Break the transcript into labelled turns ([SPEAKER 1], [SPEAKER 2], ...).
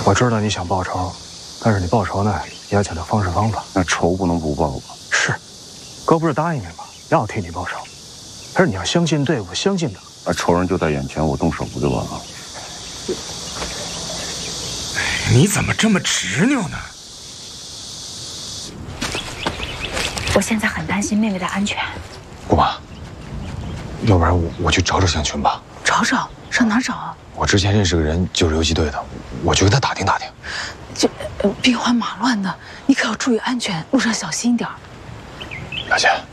[SPEAKER 1] 我知道你想报仇，但是你报仇呢，也要讲究方式方法。
[SPEAKER 2] 那仇不能不报吧？
[SPEAKER 1] 是，哥不是答应你吗？要替你报仇，但是你要相信队伍，相信党。
[SPEAKER 2] 那仇人就在眼前，我动手不就完了？
[SPEAKER 3] 你怎么这么执拗呢？
[SPEAKER 4] 我现在很担心妹妹的安全。
[SPEAKER 1] 姑妈，要不然我去找向群吧。
[SPEAKER 4] 找找，上哪儿找啊？
[SPEAKER 1] 我之前认识个人，就是游击队的，我去跟他打听打听。
[SPEAKER 4] 这兵荒马乱的，你可要注意安全，路上小心点儿。
[SPEAKER 1] 了解。